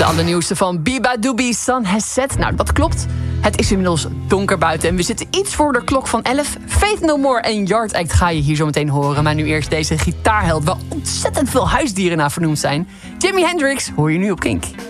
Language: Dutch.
De allernieuwste van Biba Doobie, Sun Has Set. Nou, dat klopt. Het is inmiddels donker buiten en we zitten iets voor de klok van 11. Faith No More en Yard Act ga je hier zo meteen horen. Maar nu eerst deze gitaarheld waar ontzettend veel huisdieren naar vernoemd zijn. Jimi Hendrix hoor je nu op Kink.